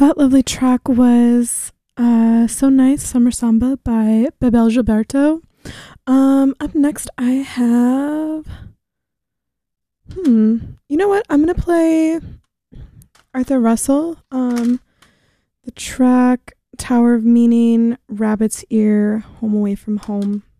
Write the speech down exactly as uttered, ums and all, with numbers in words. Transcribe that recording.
That lovely track was uh, So Nice Summer Samba by Bebel Gilberto. Um, up next, I have. Hmm. You know what? I'm going to play Arthur Russell. Um, the track Tower of Meaning, Rabbit's Ear, Home Away from Home.